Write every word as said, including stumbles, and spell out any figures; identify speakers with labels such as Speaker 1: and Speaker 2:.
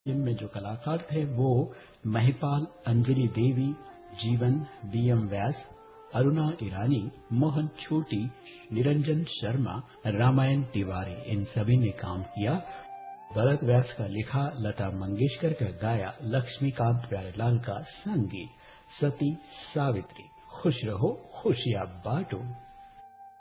Speaker 1: इनमें जो कलाकार थे वो महिपाल, अंजलि देवी, जीवन, बी एम व्यास, अरुणा ईरानी, मोहन छोटी, निरंजन शर्मा, रामायण तिवारी, इन सभी ने काम किया। भरत व्यास का लिखा, लता मंगेशकर का गाया, लक्ष्मीकांत प्यारेलाल का संगीत। सती सावित्री, खुश रहो खुशियां बांटो।